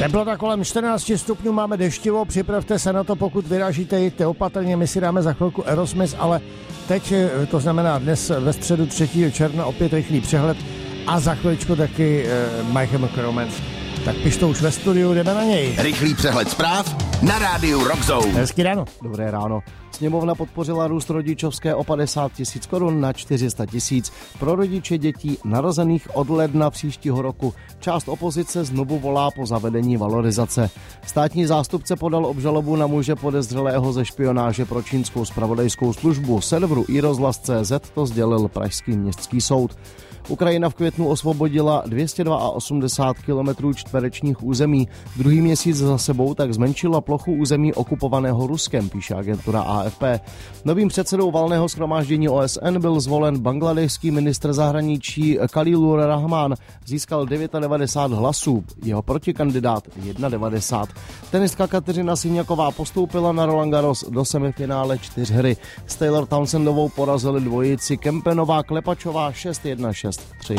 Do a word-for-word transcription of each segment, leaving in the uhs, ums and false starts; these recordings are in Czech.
Teplota kolem čtrnáct stupňů, máme deštivo, připravte se na to, pokud vyrážíte, jděte opatrně, my si dáme za chvilku Aerosmith, ale teď, to znamená dnes ve středu třetího června, opět rychlý přehled a za chviličku taky uh, My Chemical Romance. Tak piš to už ve studiu, jdeme na něj. Rychlý přehled zpráv na rádiu Rock Zone. Hezký ráno. Dobré ráno. Sněmovna podpořila růst rodičovské o padesát tisíc korun na čtyři sta tisíc pro rodiče dětí narozených od ledna příštího roku. Část opozice znovu volá po zavedení valorizace. Státní zástupce podal obžalobu na muže podezřelého ze špionáže pro čínskou zpravodajskou službu. Serveru iRozhlas tečka cé zet to sdělil pražský městský soud. Ukrajina v květnu osvobodila dvě stě osmdesát dva kilometrů čtverečních území. Druhý měsíc za sebou tak zmenšila plochu území okupovaného Ruskem, píše agentura á ef pé. Novým předsedou valného shromáždění ó es en byl zvolen bangladešský ministr zahraničí Khalilur Rahman. Získal devadesát devět hlasů, jeho protikandidát devadesát jedna. Tenistka Kateřina Siniaková postoupila na Roland Garros do semifinále čtyřhry. S Taylor Townsendovou porazili dvojici Kempenová Klepačová šest jedna šest tři.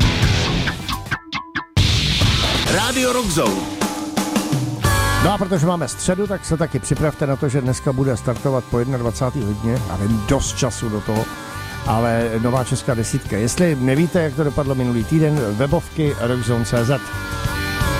Rádio Rock Zone. No a protože máme středu, tak se taky připravte na to, že dneska bude startovat po dvacáté první hodině. Já vím, dost času do toho, ale nová česká desítka. Jestli nevíte, jak to dopadlo minulý týden, webovky rockzone tečka cé zet.